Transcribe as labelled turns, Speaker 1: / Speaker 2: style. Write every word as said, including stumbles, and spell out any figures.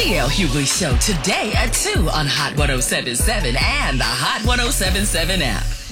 Speaker 1: T L Hughley Show today at two on Hot ten seventy-seven and the Hot ten seventy-seven app.